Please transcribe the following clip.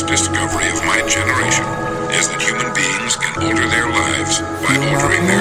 discovery of my generation is that human beings can alter their lives by altering their